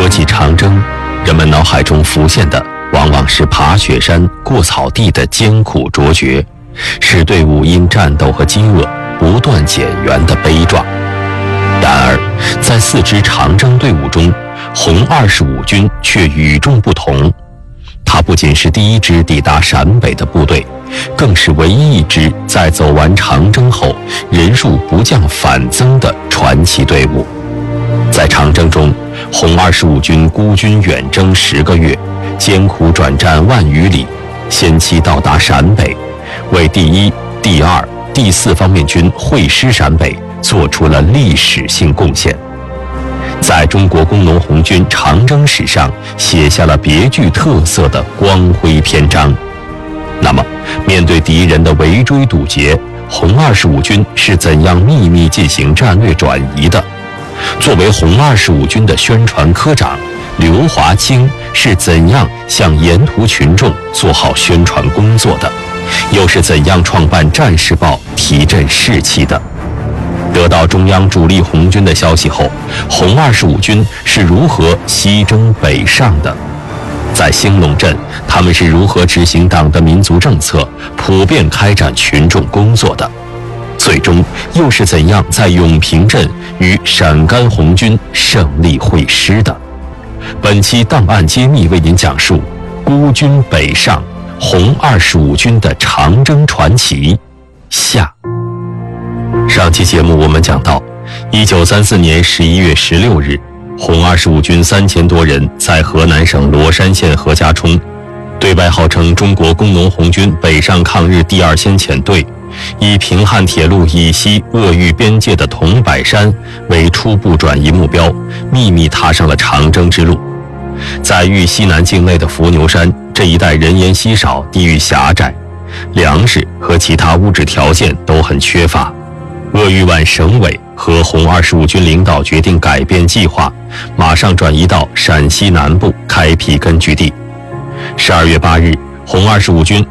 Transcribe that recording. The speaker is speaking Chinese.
说起长征，人们脑海中浮现的往往是爬雪山、过草地的艰苦卓绝，使队伍因战斗和饥饿不断减员的悲壮。然而，在4支长征队伍中，红25军却与众不同。它不仅是第1支抵达陕北的部队，更是唯一一支在走完长征后人数不降反增的传奇队伍。在长征中，红25军孤军远征10个月，艰苦转战万余里，先期到达陕北，为第1、第2、第4方面军会师陕北做出了历史性贡献，在中国工农红军长征史上写下了别具特色的光辉篇章。那么，面对敌人的围追堵截，红25军是怎样秘密进行战略转移的？作为红25军的宣传科长，刘华清是怎样向沿途群众做好宣传工作的？又是怎样创办《战士报》提振士气的？得到中央主力红军的消息后，红25军是如何西征北上的？在兴隆镇，他们是如何执行党的民族政策，普遍开展群众工作的？最终又是怎样在永平镇与陕甘红军胜利会师的？本期档案揭秘为您讲述孤军北上，红25军的长征传奇下。上期节目我们讲到，1934年11月16日，红25军3000多人在河南省罗山县何家冲，对外号称中国工农红军北上抗日第2先遣队，以平汉铁路以西鄂豫边界的桐柏山为初步转移目标，秘密踏上了长征之路。在豫西南境内的伏牛山这一带人烟稀少，地域狭窄，粮食和其他物质条件都很缺乏。鄂豫皖省委和红25军领导决定改变计划，马上转移到陕西南部开辟根据地。12月8日，红25军